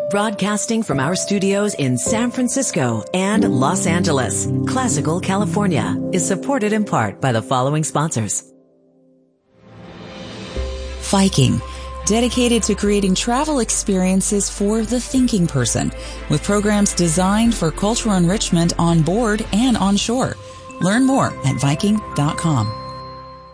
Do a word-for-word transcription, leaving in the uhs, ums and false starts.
Broadcasting from our studios in San Francisco and Los Angeles, Classical California is supported in part by the following sponsors. Viking, dedicated to creating travel experiences for the thinking person, with programs designed for cultural enrichment on board and on shore. Learn more at Viking dot com.